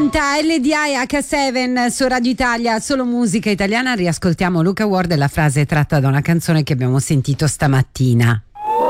Pronta LDI H7 su Radio Italia, solo musica italiana. Riascoltiamo Luca Ward e la frase è tratta da una canzone che abbiamo sentito stamattina.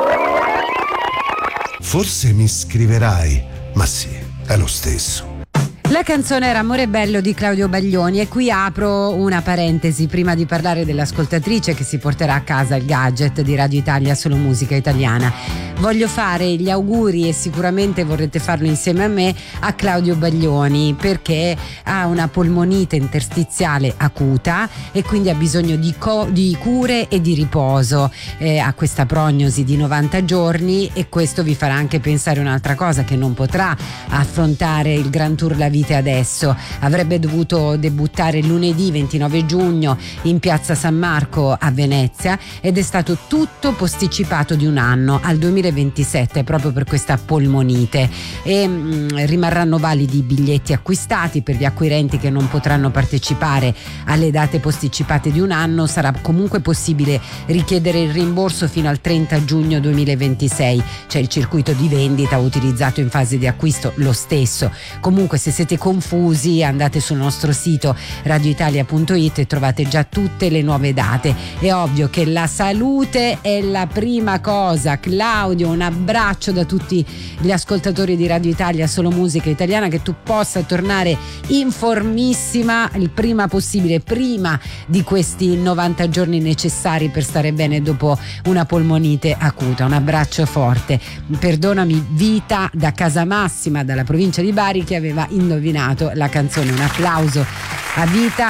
Forse mi scriverai, ma sì, è lo stesso. La canzone era Amore bello di Claudio Baglioni e qui apro una parentesi prima di parlare dell'ascoltatrice che si porterà a casa il gadget di Radio Italia solo musica italiana. Voglio fare gli auguri, e sicuramente vorrete farlo insieme a me, a Claudio Baglioni, perché ha una polmonite interstiziale acuta e quindi ha bisogno di cure e di riposo. Ha questa prognosi di 90 giorni e questo vi farà anche pensare un'altra cosa, che non potrà affrontare il Grand Tour La Vita adesso. Avrebbe dovuto debuttare lunedì 29 giugno in piazza San Marco a Venezia ed è stato tutto posticipato di un anno al 2027 proprio per questa polmonite e rimarranno validi i biglietti acquistati. Per gli acquirenti che non potranno partecipare alle date posticipate di un anno sarà comunque possibile richiedere il rimborso fino al 30 giugno 2026. C'è il circuito di vendita utilizzato in fase di acquisto lo stesso. Comunque, se siete confusi, andate sul nostro sito radioitalia.it e trovate già tutte le nuove date. È ovvio che la salute è la prima cosa. Claudio, un abbraccio da tutti gli ascoltatori di Radio Italia solo musica italiana, che tu possa tornare in formissima il prima possibile, prima di questi 90 giorni necessari per stare bene dopo una polmonite acuta. Un abbraccio forte. Perdonami Vita da Casamassima, dalla provincia di Bari, che aveva indovinato la canzone. Un applauso a Vita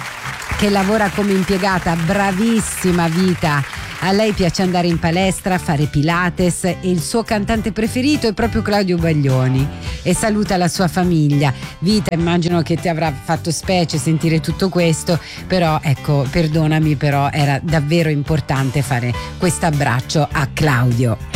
che lavora come impiegata. Bravissima Vita. A lei piace andare in palestra, fare Pilates e il suo cantante preferito è proprio Claudio Baglioni e saluta la sua famiglia. Vita, immagino che ti avrà fatto specie sentire tutto questo, però ecco, perdonami, però era davvero importante fare questo abbraccio a Claudio.